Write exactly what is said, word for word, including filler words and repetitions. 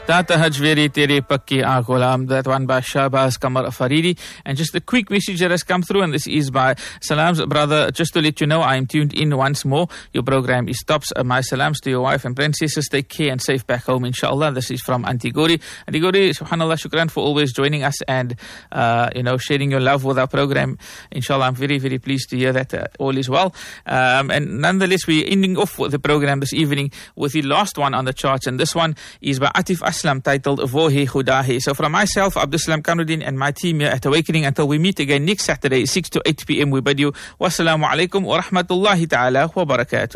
Tata Hajveri Tere Pakki Aghulam, that one by Shahbaz Kamar Faridi. And just a quick message that has come through, and this is by Salams, brother. Just to let you know, I am tuned in once more. Your program is tops. Uh, my salams to your wife and princesses. Take care and safe back home, inshallah. This is from Auntie Gori. Auntie Gori, subhanallah, shukran for always joining us and, uh, you know, sharing your love with our program. Inshallah, I'm very, very pleased to hear that uh, all is well. Um, and nonetheless, we're ending off the program this evening with the last one on the charts, and this one is by Atif Aslam, titled Wo Hai Khuda Hai. So from myself, Abdul Salam Kamruddin, and my team here at Awakening, until we meet again next Saturday, six to eight p.m, we bid you wassalamu alaikum wa rahmatullahi ta'ala wa barakatuh.